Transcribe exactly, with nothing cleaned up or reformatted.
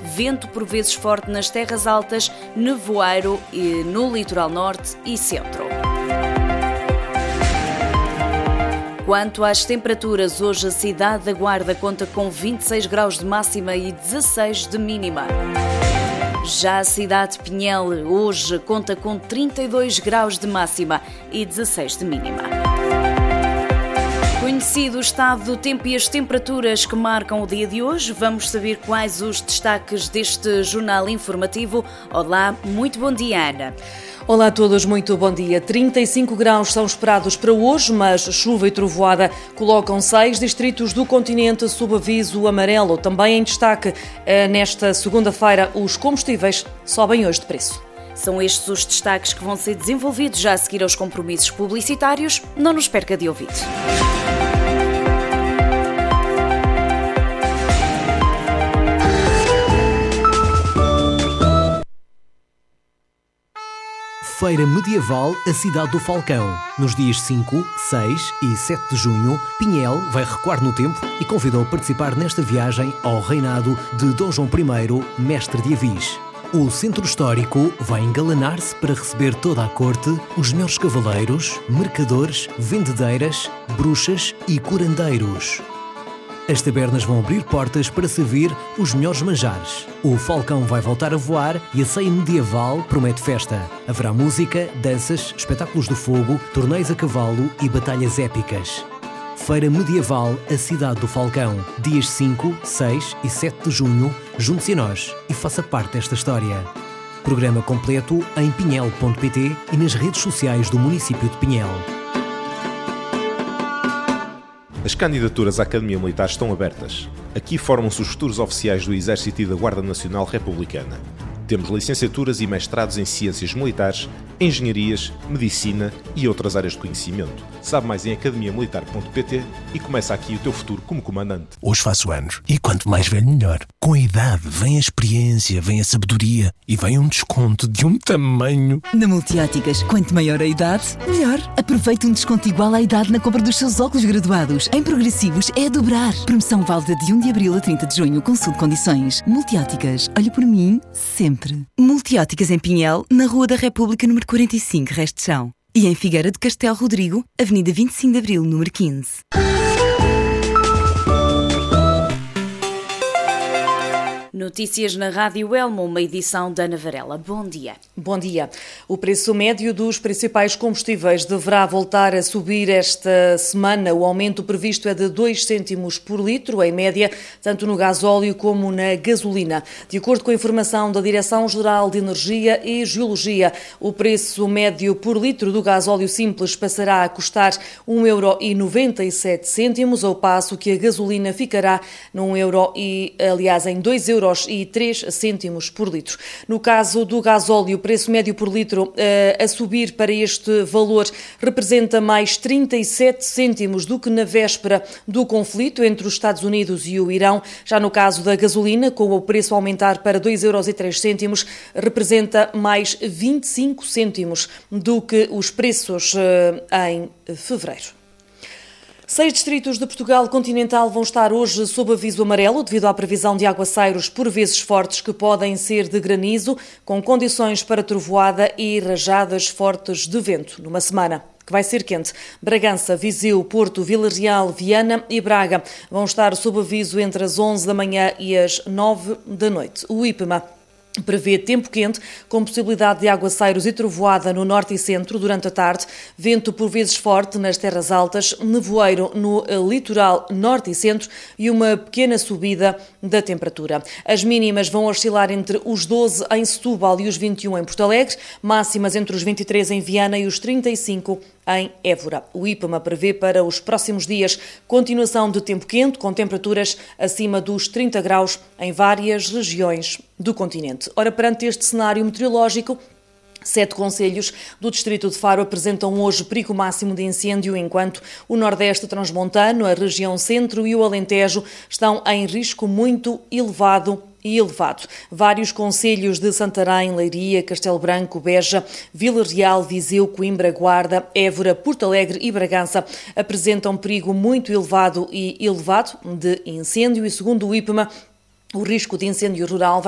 vento por vezes forte nas terras altas, nevoeiro e no litoral norte e centro. Quanto às temperaturas, hoje a cidade da Guarda conta com vinte e seis graus de máxima e dezasseis de mínima. Já a cidade de Pinhel hoje conta com trinta e dois graus de máxima e dezasseis de mínima. Conhecido o estado do tempo e as temperaturas que marcam o dia de hoje, vamos saber quais os destaques deste jornal informativo. Olá, muito bom dia, Ana. Olá a todos, muito bom dia. trinta e cinco graus são esperados para hoje, mas chuva e trovoada colocam seis distritos do continente sob aviso amarelo. Também em destaque, nesta segunda-feira, os combustíveis sobem hoje de preço. São estes os destaques que vão ser desenvolvidos já a seguir aos compromissos publicitários. Não nos perca de ouvir. Feira Medieval A Cidade do Falcão. Nos dias cinco, seis e sete de junho, Pinhel vai recuar no tempo e convidou a participar nesta viagem ao reinado de Dom João I, mestre de Avis. O centro histórico vai engalanar-se para receber toda a corte, os melhores cavaleiros, mercadores, vendedeiras, bruxas e curandeiros. As tabernas vão abrir portas para servir os melhores manjares. O Falcão vai voltar a voar e a ceia medieval promete festa. Haverá música, danças, espetáculos de fogo, torneios a cavalo e batalhas épicas. Feira Medieval A Cidade do Falcão. Dias cinco, seis e sete de junho. Junte-se a nós e faça parte desta história. Programa completo em pinhel ponto pt e nas redes sociais do município de Pinhel. As candidaturas à Academia Militar estão abertas. Aqui formam-se os futuros oficiais do Exército e da Guarda Nacional Republicana. Temos licenciaturas e mestrados em Ciências Militares, Engenharias, Medicina e outras áreas de conhecimento. Sabe mais em academia militar ponto pt e começa aqui o teu futuro como comandante. Hoje faço anos e quanto mais velho melhor. Com a idade vem a experiência, vem a sabedoria e vem um desconto de um tamanho. Na Multióticas, quanto maior a idade, melhor. Aproveite um desconto igual à idade na compra dos seus óculos graduados. Em progressivos é a dobrar. Promoção válida de primeiro de abril a trinta de junho. Consulte condições. Multióticas. Olhe por mim sempre. Multióticas em Pinhel, na Rua da República, número quarenta e cinco, Resto de Chão. E em Figueira de Castelo Rodrigo, Avenida vinte e cinco de abril, número quinze. Notícias na Rádio Elmo, uma edição da Ana Varela. Bom dia. Bom dia. O preço médio dos principais combustíveis deverá voltar a subir esta semana. O aumento previsto é de dois cêntimos por litro, em média, tanto no gasóleo como na gasolina. De acordo com a informação da Direção-Geral de Energia e Geologia, o preço médio por litro do gasóleo simples passará a custar um euro e noventa e sete cêntimos, ao passo que a gasolina ficará num euro e, aliás, em dois euros e três cêntimos por litro. No caso do gasóleo, o preço médio por litro a subir para este valor representa mais trinta e sete cêntimos do que na véspera do conflito entre os Estados Unidos e o Irão. Já no caso da gasolina, com o preço a aumentar para dois euros e três cêntimos, representa mais vinte e cinco cêntimos do que os preços em fevereiro. Seis distritos de Portugal continental vão estar hoje sob aviso amarelo devido à previsão de aguaceiros por vezes fortes que podem ser de granizo, com condições para trovoada e rajadas fortes de vento, numa semana que vai ser quente. Bragança, Viseu, Porto, Vila Real, Viana e Braga vão estar sob aviso entre as onze da manhã e as nove da noite. O IPMA prevê tempo quente, com possibilidade de aguaceiros e trovoada no norte e centro durante a tarde, vento por vezes forte nas terras altas, nevoeiro no litoral norte e centro e uma pequena subida da temperatura. As mínimas vão oscilar entre os doze em Setúbal e os vinte e um em Porto Alegre, máximas entre os vinte e três em Viana e os trinta e cinco em Évora. O IPMA prevê para os próximos dias continuação de tempo quente, com temperaturas acima dos trinta graus em várias regiões do continente. Ora, perante este cenário meteorológico, sete concelhos do distrito de Faro apresentam hoje perigo máximo de incêndio, enquanto o Nordeste transmontano, a região centro e o Alentejo estão em risco muito elevado e elevado. Vários concelhos de Santarém, Leiria, Castelo Branco, Beja, Vila Real, Viseu, Coimbra, Guarda, Évora, Porto Alegre e Bragança apresentam perigo muito elevado e elevado de incêndio e, segundo o IPMA, o risco de incêndio rural vai